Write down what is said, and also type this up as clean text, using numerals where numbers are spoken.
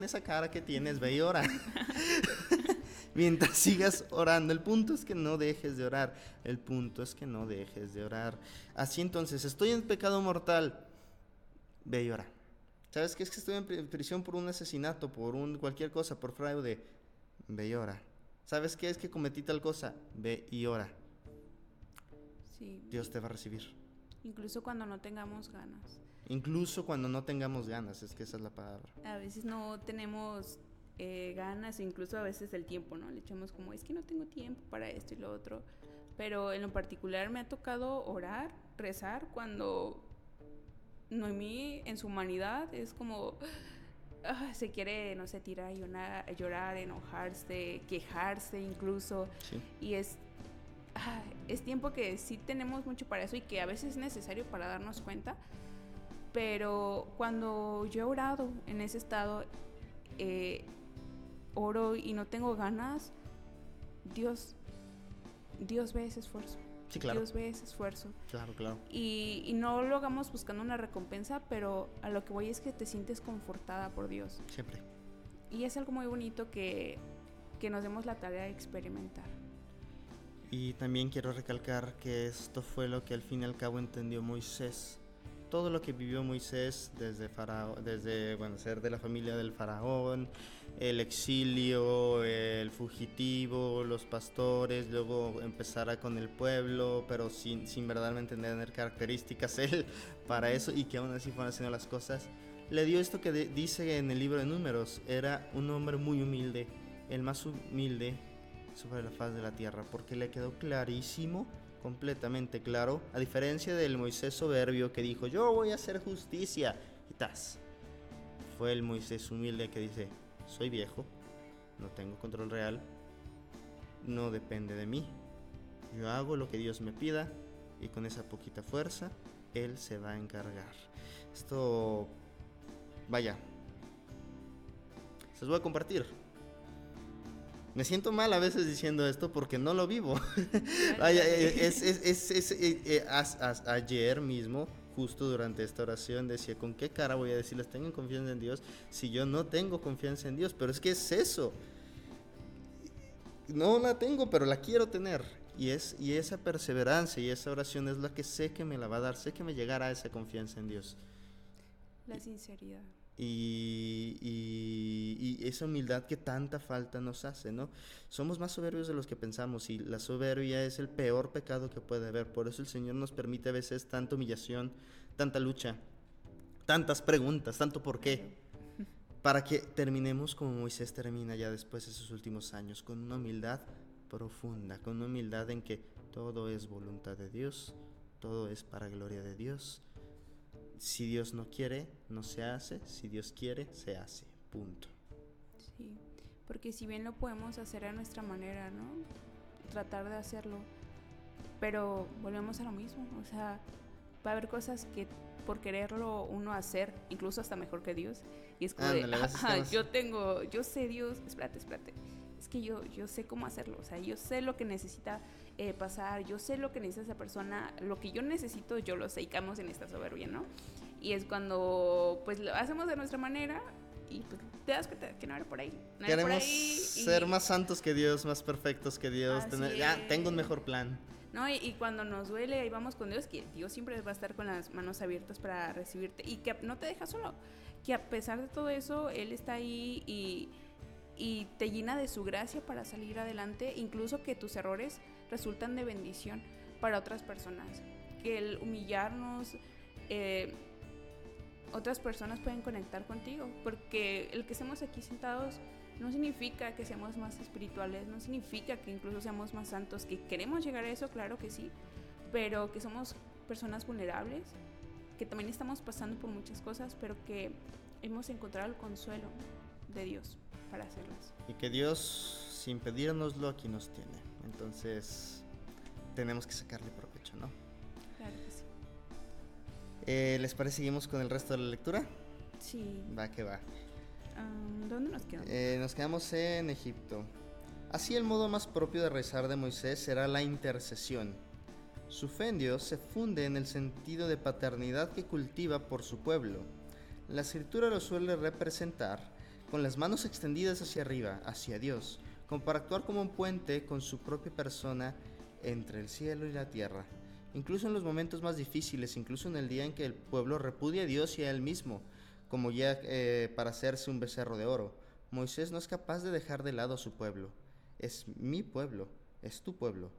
esa cara que tienes, ve y ora. Mientras sigas orando, el punto es que no dejes de orar, el punto es que no dejes de orar. Así entonces, estoy en pecado mortal, ve y ora. ¿Sabes qué? Es que estoy en prisión por un asesinato, por cualquier cosa, por fraude, ve y ora. ¿Sabes qué? Es que cometí tal cosa, ve y ora. Sí, Dios te va a recibir. incluso cuando no tengamos ganas. Incluso cuando no tengamos ganas, es que esa es la palabra. A veces no tenemos ganas, incluso a veces el tiempo, ¿no? Le echamos como, es que no tengo tiempo para esto y lo otro. Pero en lo particular me ha tocado orar, rezar, cuando Noemí en su humanidad es como, se quiere, no sé, tirar a llorar, enojarse, quejarse incluso. Sí. Y es tiempo que sí tenemos mucho para eso y que a veces es necesario para darnos cuenta. Pero cuando yo he orado en ese estado, oro y no tengo ganas, Dios, Dios ve ese esfuerzo. Sí, claro. Dios ve ese esfuerzo. Claro, claro. Y no lo hagamos buscando una recompensa, pero a lo que voy es que te sientes confortada por Dios. Siempre. Y es algo muy bonito que nos demos la tarea de experimentar. Y también quiero recalcar que esto fue lo que al fin y al cabo entendió Moisés. Todo lo que vivió Moisés desde ser de la familia del faraón, el exilio, el fugitivo, los pastores, luego empezar con el pueblo, pero sin verdaderamente tener características él para eso, y que aún así fueron haciendo las cosas. Le dio esto que dice en el libro de Números: era un hombre muy humilde, el más humilde sobre la faz de la tierra, porque le quedó clarísimo, completamente claro, a diferencia del Moisés soberbio que dijo, yo voy a hacer justicia, y tas. Fue el Moisés humilde que dice, soy viejo, no tengo control real, no depende de mí, yo hago lo que Dios me pida, y con esa poquita fuerza, Él se va a encargar. Esto, vaya, se los voy a compartir. Me siento mal a veces diciendo esto porque no lo vivo. Vaya, ayer mismo, justo durante esta oración, decía, ¿con qué cara voy a decirles tengan confianza en Dios si yo no tengo confianza en Dios? Pero es que es eso. No la tengo, pero la quiero tener. Y esa perseverancia y esa oración es la que sé que me la va a dar. Sé que me llegará esa confianza en Dios. La sinceridad. Y esa humildad que tanta falta nos hace, ¿no? Somos más soberbios de los que pensamos, y la soberbia es el peor pecado que puede haber. Por eso el Señor nos permite a veces tanta humillación, tanta lucha, tantas preguntas, tanto por qué, para que terminemos como Moisés termina ya después de sus últimos años, con una humildad profunda, con una humildad en que todo es voluntad de Dios, todo es para gloria de Dios. Si Dios no quiere, no se hace. Si Dios quiere, se hace. Punto. Sí, porque si bien lo podemos hacer a nuestra manera, ¿no? Tratar de hacerlo, pero volvemos a lo mismo. O sea, va a haber cosas que por quererlo uno hacer, incluso hasta mejor que Dios, y es como yo sé Dios, espérate, es que yo sé cómo hacerlo, o sea, yo sé lo que necesita pasar, yo sé lo que necesita esa persona, lo que yo necesito, yo lo sé, y caemos en esta soberbia, ¿no? Y es cuando pues lo hacemos de nuestra manera y pues te das cuenta que no era por ahí. No Queremos era por ahí, ser más santos que Dios, más perfectos que Dios. Tengo un mejor plan. ¿No? Y cuando nos duele, ahí vamos con Dios, que Dios siempre va a estar con las manos abiertas para recibirte y que no te deja solo, que a pesar de todo eso, Él está ahí y te llena de su gracia para salir adelante, incluso que tus errores resultan de bendición para otras personas, que el humillarnos, otras personas pueden conectar contigo, porque el que estemos aquí sentados no significa que seamos más espirituales, no significa que incluso seamos más santos, que queremos llegar a eso, claro que sí, pero que somos personas vulnerables, que también estamos pasando por muchas cosas, pero que hemos encontrado el consuelo de Dios para hacerlas. Y que Dios, sin pedírnoslo, aquí nos tiene. Entonces, tenemos que sacarle provecho, ¿no? Claro que sí. ¿Les parece seguimos con el resto de la lectura? Sí. Va que va. ¿Dónde nos quedamos? Nos quedamos en Egipto. Así, el modo más propio de rezar de Moisés será la intercesión. Su fe en Dios se funde en el sentido de paternidad que cultiva por su pueblo. La escritura lo suele representar con las manos extendidas hacia arriba, hacia Dios, como para actuar como un puente con su propia persona entre el cielo y la tierra. Incluso en los momentos más difíciles, incluso en el día en que el pueblo repudia a Dios y a él mismo, como ya para hacerse un becerro de oro, Moisés no es capaz de dejar de lado a su pueblo. Es mi pueblo, es tu pueblo,